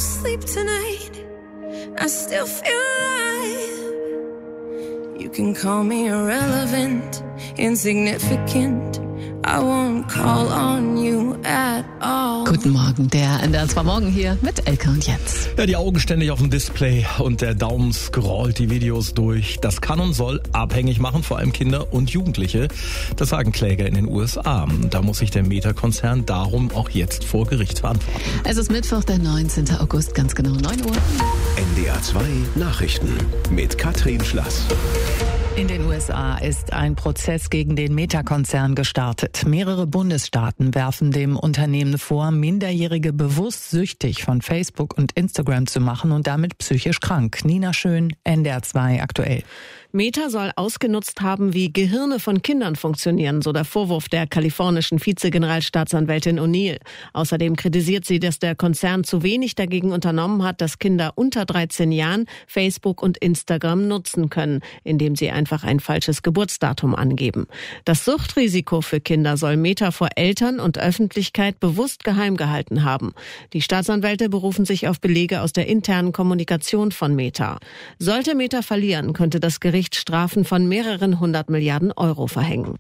sleep tonight, I still feel alive. You can call me irrelevant, insignificant, I won't call on you at all. Guten Morgen, der NDR 2 Morgen hier mit Elke und Jens. Ja, die Augen ständig auf dem Display und der Daumen scrollt die Videos durch. Das kann und soll abhängig machen, vor allem Kinder und Jugendliche. Das sagen Kläger in den USA. Da muss sich der Meta-Konzern darum auch jetzt vor Gericht verantworten. Es ist Mittwoch, der 19. August, ganz genau 9 Uhr. NDR 2 Nachrichten mit Katrin Schlass. In den USA ist ein Prozess gegen den Meta-Konzern gestartet. Mehrere Bundesstaaten werfen dem Unternehmen vor, Minderjährige bewusst süchtig von Facebook und Instagram zu machen und damit psychisch krank. Nina Schön, NDR 2 aktuell. Meta soll ausgenutzt haben, wie Gehirne von Kindern funktionieren, so der Vorwurf der kalifornischen Vizegeneralstaatsanwältin O'Neill. Außerdem kritisiert sie, dass der Konzern zu wenig dagegen unternommen hat, dass Kinder unter 13 Jahren Facebook und Instagram nutzen können, indem sie einfach ein falsches Geburtsdatum angeben. Das Suchtrisiko für Kinder soll Meta vor Eltern und Öffentlichkeit bewusst geheim gehalten haben. Die Staatsanwälte berufen sich auf Belege aus der internen Kommunikation von Meta. Sollte Meta verlieren, könnte das Gericht Strafen von mehreren 100 Milliarden Euro verhängen.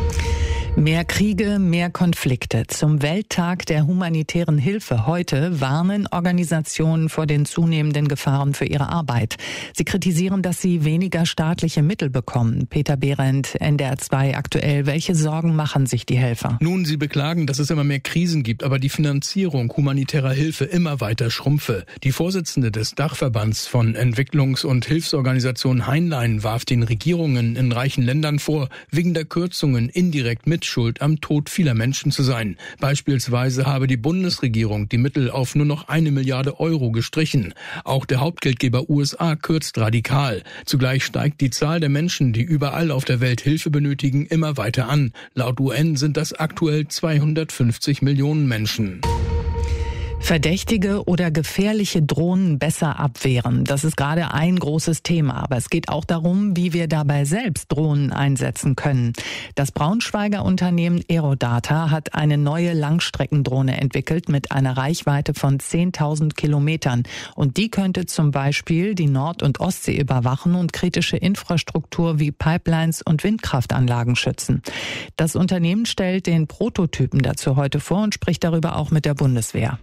Mehr Kriege, mehr Konflikte. Zum Welttag der humanitären Hilfe heute warnen Organisationen vor den zunehmenden Gefahren für ihre Arbeit. Sie kritisieren, dass sie weniger staatliche Mittel bekommen. Peter Behrendt, NDR 2 aktuell. Welche Sorgen machen sich die Helfer? Nun, sie beklagen, dass es immer mehr Krisen gibt, aber die Finanzierung humanitärer Hilfe immer weiter schrumpfe. Die Vorsitzende des Dachverbands von Entwicklungs- und Hilfsorganisationen Heinlein warf den Regierungen in reichen Ländern vor, wegen der Kürzungen indirekt mit Schuld am Tod vieler Menschen zu sein. Beispielsweise habe die Bundesregierung die Mittel auf nur noch 1 Milliarde Euro gestrichen. Auch der Hauptgeldgeber USA kürzt radikal. Zugleich steigt die Zahl der Menschen, die überall auf der Welt Hilfe benötigen, immer weiter an. Laut UN sind das aktuell 250 Millionen Menschen. Verdächtige oder gefährliche Drohnen besser abwehren. Das ist gerade ein großes Thema. Aber es geht auch darum, wie wir dabei selbst Drohnen einsetzen können. Das Braunschweiger Unternehmen Aerodata hat eine neue Langstreckendrohne entwickelt mit einer Reichweite von 10.000 Kilometern. Und die könnte zum Beispiel die Nord- und Ostsee überwachen und kritische Infrastruktur wie Pipelines und Windkraftanlagen schützen. Das Unternehmen stellt den Prototypen dazu heute vor und spricht darüber auch mit der Bundeswehr.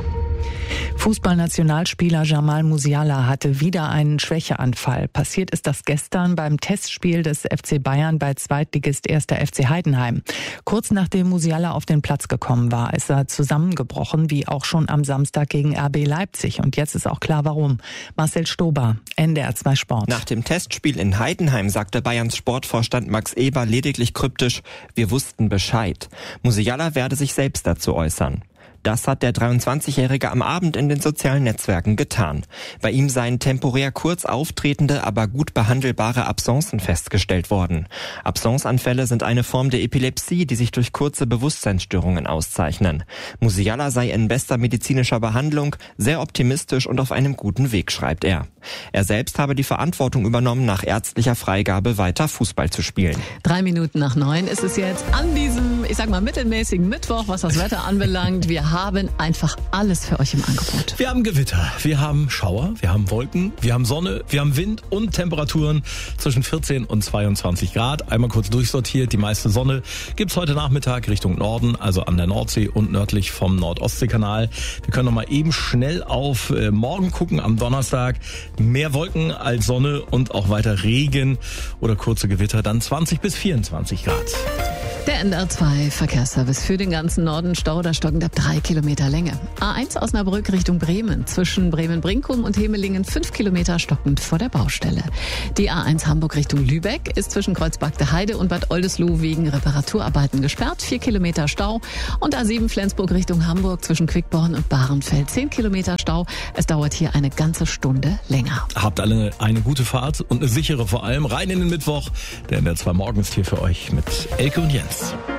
Fußballnationalspieler Jamal Musiala hatte wieder einen Schwächeanfall. Passiert ist das gestern beim Testspiel des FC Bayern bei Zweitligist 1. FC Heidenheim. Kurz nachdem Musiala auf den Platz gekommen war, ist er zusammengebrochen, wie auch schon am Samstag gegen RB Leipzig. Und jetzt ist auch klar, warum. Marcel Stober, NDR 2 Sport. Nach dem Testspiel in Heidenheim sagte Bayerns Sportvorstand Max Eber lediglich kryptisch: Wir wussten Bescheid. Musiala werde sich selbst dazu äußern. Das hat der 23-Jährige am Abend in den sozialen Netzwerken getan. Bei ihm seien temporär kurz auftretende, aber gut behandelbare Absencen festgestellt worden. Absenceanfälle sind eine Form der Epilepsie, die sich durch kurze Bewusstseinsstörungen auszeichnen. Musiala sei in bester medizinischer Behandlung, sehr optimistisch und auf einem guten Weg, schreibt er. Er selbst habe die Verantwortung übernommen, nach ärztlicher Freigabe weiter Fußball zu spielen. 3 Minuten nach 9 ist es jetzt an diesem, ich sag mal, mittelmäßigen Mittwoch, was das Wetter anbelangt. Wir haben einfach alles für euch im Angebot. Wir haben Gewitter, wir haben Schauer, wir haben Wolken, wir haben Sonne, wir haben Wind und Temperaturen zwischen 14 und 22 Grad. Einmal kurz durchsortiert, die meiste Sonne gibt's heute Nachmittag Richtung Norden, also an der Nordsee und nördlich vom Nord-Ostsee-Kanal. Wir können noch mal eben schnell auf morgen gucken, am Donnerstag. Mehr Wolken als Sonne und auch weiter Regen oder kurze Gewitter, dann 20 bis 24 Grad. Der NDR 2 Verkehrsservice für den ganzen Norden. Stau oder stockend ab 3 Kilometer Länge. A1 Osnabrück Richtung Bremen. Zwischen Bremen-Brinkum und Hemelingen 5 Kilometer stockend vor der Baustelle. Die A1 Hamburg Richtung Lübeck ist zwischen Kreuzberg-der-Heide und Bad Oldesloe wegen Reparaturarbeiten gesperrt. 4 Kilometer Stau. Und A7 Flensburg Richtung Hamburg zwischen Quickborn und Bahrenfeld 10 Kilometer Stau. Es dauert hier eine ganze Stunde länger. Habt alle eine gute Fahrt und eine sichere vor allem. Rein in den Mittwoch. Der NDR 2 Morgen ist hier für euch mit Elke und Jens.